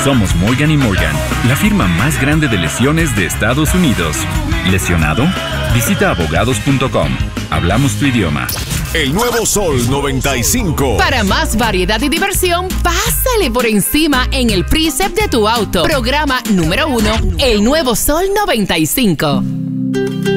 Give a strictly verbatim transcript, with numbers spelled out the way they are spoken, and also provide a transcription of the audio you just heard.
Somos Morgan y Morgan, la firma más grande de lesiones de Estados Unidos. ¿Lesionado? Visita abogados punto com. Hablamos tu idioma. El nuevo Sol noventa y cinco. Para más variedad y diversión, pásale por encima en el Precept de tu auto. Programa número uno, el nuevo Sol noventa y cinco.